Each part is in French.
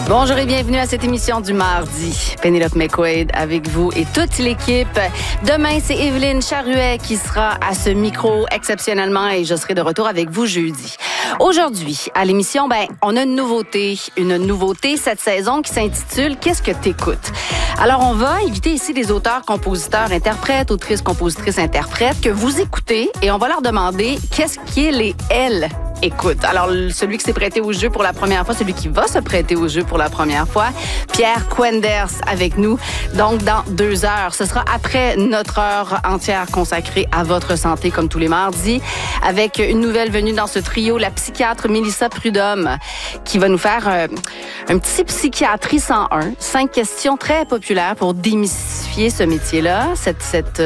Bonjour et bienvenue à cette émission du mardi. Pénélope McQuaid avec vous et toute l'équipe. Demain, c'est Evelyne Charuet qui sera à ce micro exceptionnellement et je serai de retour avec vous jeudi. Aujourd'hui, à l'émission, on a une nouveauté cette saison qui s'intitule « Qu'est-ce que t'écoutes ?» Alors, on va inviter ici des auteurs, compositeurs, interprètes, autrices, compositrices, interprètes que vous écoutez et on va leur demander qu'est-ce qu'elles écoute. Alors, celui qui s'est prêté au jeu pour la première fois, celui qui va se prêter au jeu pour la première fois, Pierre Quenders avec nous. Donc, dans 2 heures, ce sera après notre heure entière consacrée à votre santé, comme tous les mardis, avec une nouvelle venue dans ce trio, la psychiatre Mélissa Prudhomme, qui va nous faire un petit Psychiatrie 101, 5 questions très populaires pour démystifier ce métier-là, cette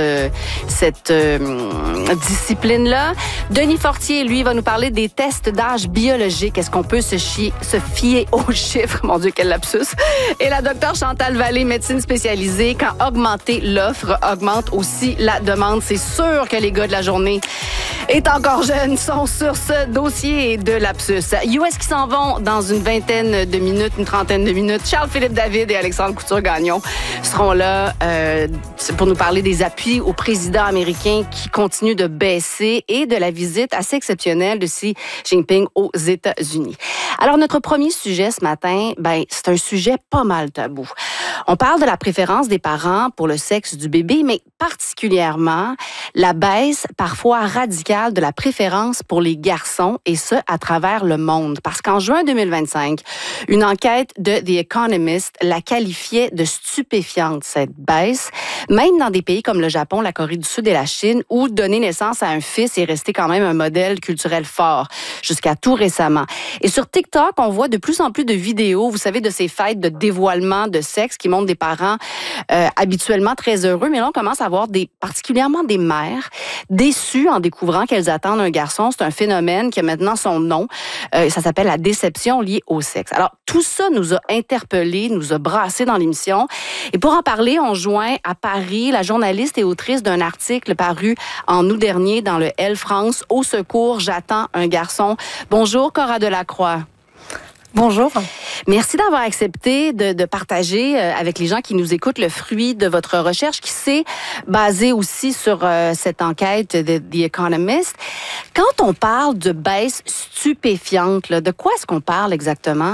discipline-là. Denis Fortier, lui, va nous parler des tests d'âge biologique. Est-ce qu'on peut se fier aux chiffres? Mon Dieu, quel lapsus! Et la docteure Chantal Vallée, médecine spécialisée, quand augmenter l'offre augmente aussi la demande. C'est sûr que les gars de la journée est encore jeunes sont sur ce dossier de lapsus. US qui s'en vont dans une vingtaine de minutes, une trentaine de minutes. Charles-Philippe David et Alexandre Couture-Gagnon seront là pour nous parler des appuis au président américain qui continue de baisser et de la visite assez exceptionnelle de Xi Jinping aux États-Unis. Alors, notre premier sujet ce matin, c'est un sujet pas mal tabou. On parle de la préférence des parents pour le sexe du bébé, mais particulièrement la baisse parfois radicale de la préférence pour les garçons, et ce, à travers le monde. Parce qu'en juin 2025, une enquête de The Economist la qualifiait de stupéfiante, cette baisse, même dans des pays comme le Japon, la Corée du Sud et la Chine, où donner naissance à un fils est resté quand même un modèle culturel fort, jusqu'à tout récemment. Et sur TikTok, on voit de plus en plus de vidéos, vous savez, de ces fêtes de dévoilement de sexe qui montrent des parents habituellement très heureux, mais là, on commence à voir particulièrement des mères déçues en découvrant qu'elles attendent un garçon. C'est un phénomène qui a maintenant son nom. Ça s'appelle la déception liée au sexe. Alors, tout ça nous a interpellés, nous a brassés dans l'émission. Et pour en parler, on joint à Paris la journaliste et autrice d'un article paru en août dernier dans le Elle France. Au secours, j'attends un garçon. Bonjour, Cora Delacroix. Bonjour. Merci d'avoir accepté de partager avec les gens qui nous écoutent le fruit de votre recherche qui s'est basée aussi sur cette enquête de The Economist. Quand on parle de baisse stupéfiante, de quoi est-ce qu'on parle exactement?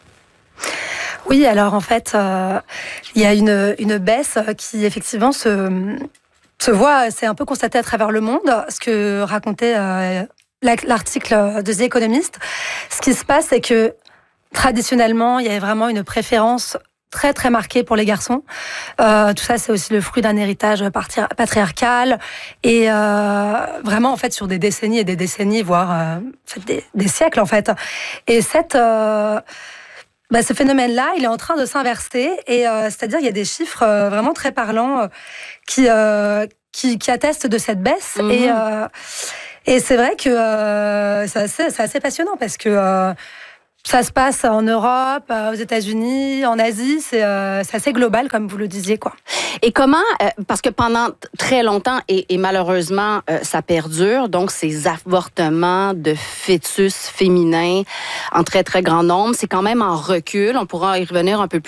Oui, alors en fait, il y a une baisse qui effectivement se voit, c'est un peu constaté à travers le monde, ce que racontait l'article de The Economist. Ce qui se passe, c'est que traditionnellement, il y avait vraiment une préférence très très marquée pour les garçons. Tout ça, c'est aussi le fruit d'un héritage patriarcal et vraiment en fait sur des décennies et des décennies, voire des siècles en fait. Et ce phénomène-là, il est en train de s'inverser et c'est-à-dire il y a des chiffres vraiment très parlants qui attestent de cette baisse. Mm-hmm. Et c'est vrai que c'est assez passionnant parce que ça se passe en Europe, aux États-Unis, en Asie, c'est assez global, comme vous le disiez, quoi. Et comment, parce que pendant très longtemps, et malheureusement, ça perdure, donc ces avortements de fœtus féminins en très, très grand nombre, c'est quand même en recul. On pourra y revenir un peu plus